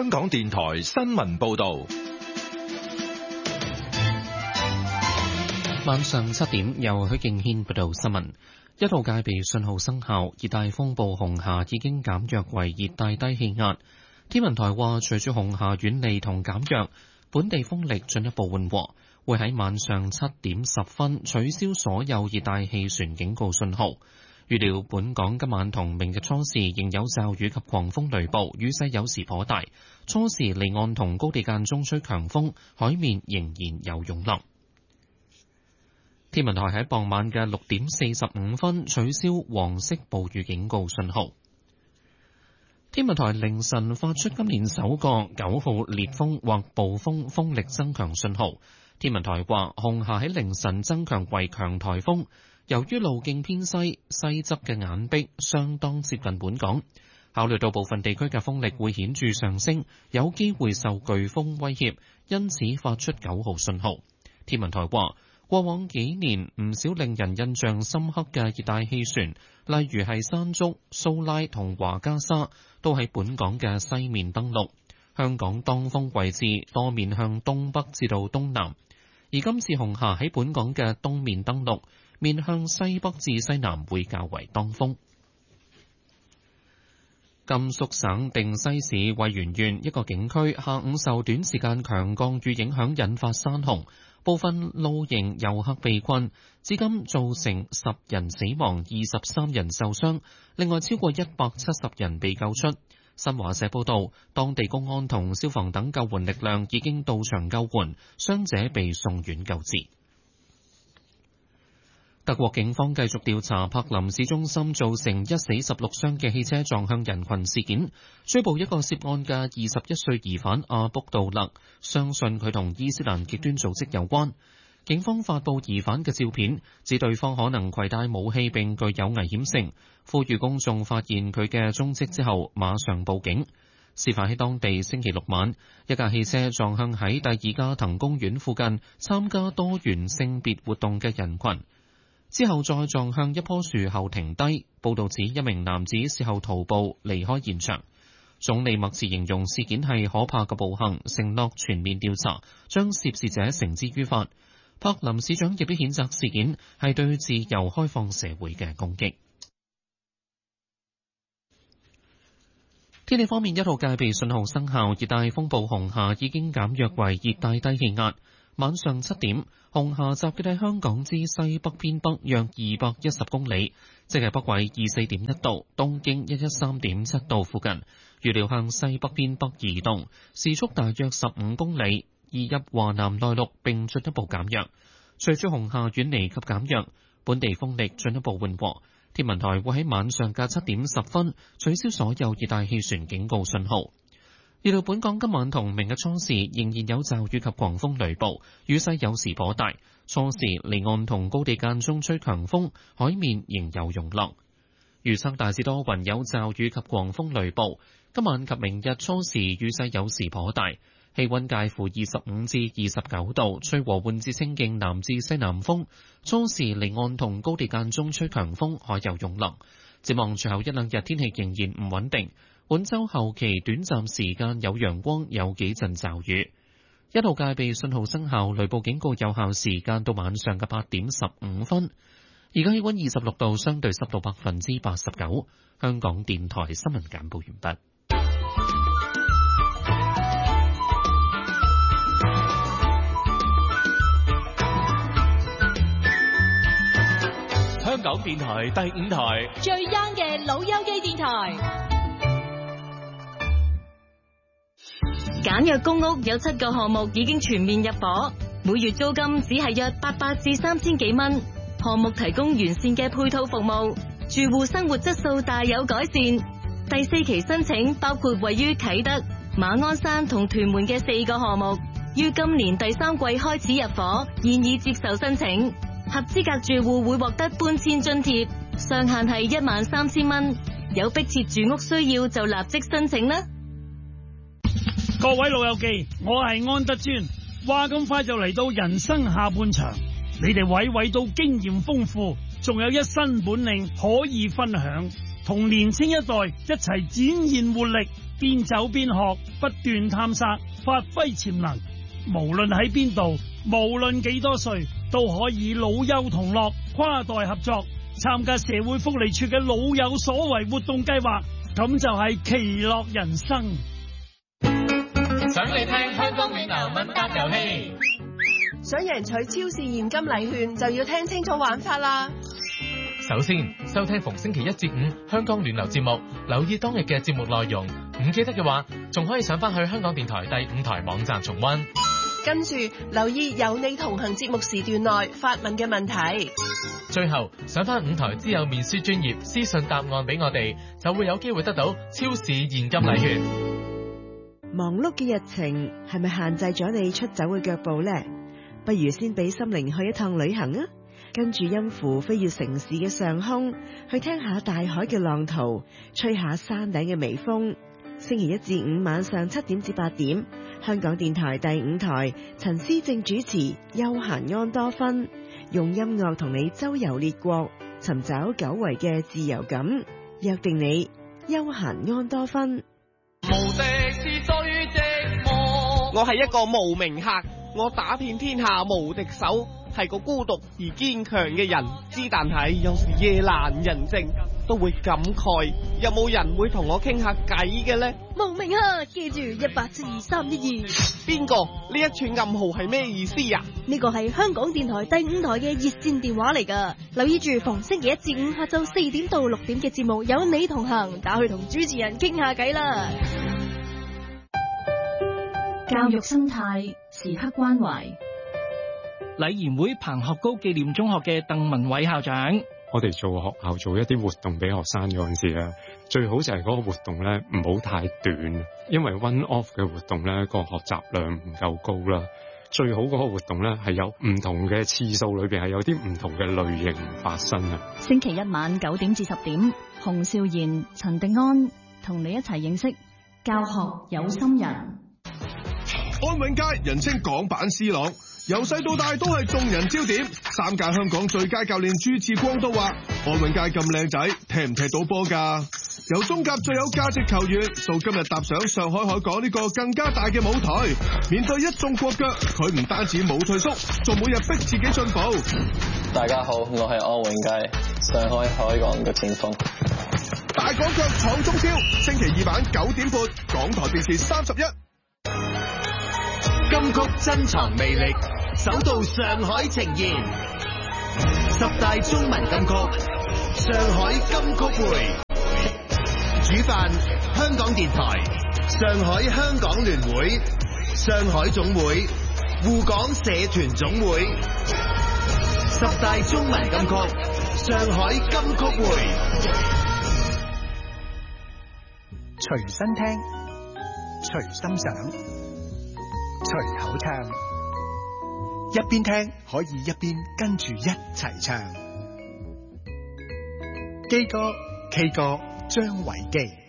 香港電台新聞報道。 晚上7點，由許敬軒報道新聞。一號戒備信號生效，熱帶風暴紅霞已經減弱為熱帶低氣壓。天文台話，隨住紅霞遠離同減弱，本地風力進一步緩和，會喺晚上7點10分取消所有熱帶氣旋警告信號。預料本港今晚同明日初時仍有驟雨及狂風雷暴，雨勢有時頗大。初時離岸同高地間中吹強風，海面仍然有湧浪。天文台喺傍晚嘅6點45分取消黃色暴雨警告信號。天文台凌晨發出今年首個9號烈風或暴風風力增強信號。天文台話，紅霞喺凌晨增強為強颱風。由於路徑偏西，西側嘅眼壁相當接近本港，考慮到部分地區嘅風力會顯著上升，有機會受颶風威脅，因此發出9號信號。天文台話，過往幾年唔少令人印象深刻嘅熱帶氣旋，例如係山竹、蘇拉同華加莎，都喺本港嘅西面登陸。香港當風位置多面向東北至到東南，而今次紅霞喺本港嘅東面登陸，面向西北至西南會較為當風。甘肅省定西市渭源縣一個景區下午受短時間強降雨影響引發山洪，部分露營遊客被困，至今造成10人死亡、23人受傷，另外超過170人被救出。新華社報道，當地公安同消防等救援力量已經到場救援，傷者被送院救治。德國警方繼續調查柏林市中心造成1死16傷嘅汽車撞向人群事件，追捕一個涉案嘅21歲疑犯阿卜杜勒，相信佢同伊斯蘭極端組織有關。警方發布疑犯嘅照片，指對方可能攜帶武器並具有危險性，呼籲公眾發現佢嘅蹤跡之後馬上報警。事發喺當地星期六晚，一架汽車撞向喺第二加藤公園附近參加多元性別活動嘅人群，之後再撞向一棵樹後停低。報道指一名男子事後徒步離開現場。總理默茨形容事件係可怕嘅暴行，承諾全面調查，將涉事者繩之於法。柏林市長亦都譴責事件係對自由開放社會嘅攻擊。天氣方面，一號戒備信號生效，熱帶風暴紅霞已經減弱為熱帶低氣壓。晚上7點，紅霞集結喺香港之西北偏北約210公里，即係北緯24.1度、東經113.7度附近。預料向西北偏北移動，時速大約15公里，移入華南內陸並進一步減弱。隨住紅霞遠離及減弱，本地風力進一步緩和。天文台會喺晚上嘅7點10分取消所有熱帶氣旋警告信號。預料本港今晚同明日初時仍然有驟雨及狂風雷暴，雨勢有時頗大。初時離岸同高地間中吹強風，海面仍有湧浪。預測大致多雲，有驟雨及狂風雷暴。今晚及明日初時雨勢有時頗大，氣溫介乎25至29度，吹和緩至清勁南至西南風。初時離岸同高地間中吹強風，海有湧浪。展望隨後一兩日天氣仍然唔穩定，本週後期短暫時間有陽光，有幾陣驟雨。一號戒備信號生效，雷暴警告有效時間到晚上嘅8點15分。而家氣溫26度，相對濕度89%。香港電台新聞簡報完畢。 香港電台第5台最 young 嘅老友記電台。簡約公屋有7個項目已經全面入伙，每月租金只係約800至3000幾蚊。項目提供完善嘅配套服務，住戶生活質素大有改善。第4期申請包括位於啟德、馬鞍山同屯門嘅4個項目，於今年第3季開始入伙，現已接受申請。合資格住戶會獲得搬遷津貼，上限係13000蚊。有迫切住屋需要就立即申請啦。 各位老友記，我係安德尊。話咁快就嚟到人生下半場，你哋娓娓都經驗豐富，仲有一身本領可以分享。 同年青一代一齊展現活力，邊走邊學，不斷探索，發揮潛能。無論喺邊度，無論幾多歲，都可以老幼同樂，跨代合作，參加社會福利處嘅老有所為活動計劃，咁就係其樂人生。 想你聽香港暖流問答遊戲， 想贏取超市現金禮券就要聽清楚玩法啦。 首先收聽逢星期一至五香港暖流節目，留意當日嘅節目內容，唔記得嘅話仲可以上返去香港電台第5台網站重溫。 跟住留意有你同行節目時段內發問嘅問題， 最後上返5台之友面書專頁私信答案俾我哋，就會有機會得到超市現金禮券。 忙碌嘅日程係咪限制咗你出走嘅腳步呢？不如先俾心靈去一趟旅行啊！跟住音符飛越城市嘅上空，去聽下大海嘅浪濤，吹下山頂嘅微風。星期一至五晚上7點至8點，香港電台第5台陳思正主持《悠閒安多芬》，用音樂同你周遊列國，尋找久違嘅自由感。約定你悠閒安多芬。 無敵是最寂寞，我係一個無名客，我打遍天下無敵手，係個孤獨而堅強嘅人。之但係有時夜闌人靜都會感慨，有冇人會同我傾下偈嘅呢？ 無名客，記住1872312。 邊個？呢一串暗號係咩意思啊？ 呢個係香港電台第5台嘅熱線電話嚟噶，留意住逢星期一至五下晝4點到6點嘅節目，有你同行，打去同主持人傾下偈啦。 教育生態時刻關懷。 禮賢會彭學高紀念中學嘅鄧文偉校長， 我哋做學校做一啲活動俾學生嗰陣時咧，最好就係嗰個活動咧唔好太短，因為 one off 嘅活動咧個學習量唔夠高啦。最好嗰個活動咧係有唔同嘅次數，裏邊係有啲唔同嘅類型發生啊。 星期一晚9點至10點，洪少賢、陳迪安同你一齊認識教學有心人。 安永佳人稱港版 C 朗，由細到大都係眾人焦點。3屆香港最佳教練朱志光都話：安永佳咁靚仔，踢唔踢到波㗎？由中甲最有價值球員，到今日踏上上海海港呢個更加大嘅舞台，面對一眾國腳，佢唔單止冇退縮，仲每日逼自己進步。 大家好，我係安永佳，上海海港嘅前鋒。 大港腳闖中超，星期2晚9點半，港台電視31。 金曲珍藏魅力，首度上海呈現10大中文金曲，上海金曲會。主辦香港電台、上海香港聯會、上海總會、滬港社團總會。10大中文金曲，上海金曲會。 隨身聽，隨心想，隨口唱，一邊聽可以一邊跟住一齊唱。基哥 K 歌張維基。